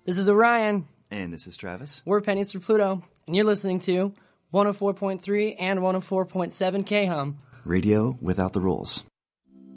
This is Orion. And this is Travis. We're Pennies for Pluto, and you're listening to 104.3 and 104.7 K-Hum. Radio without the rules.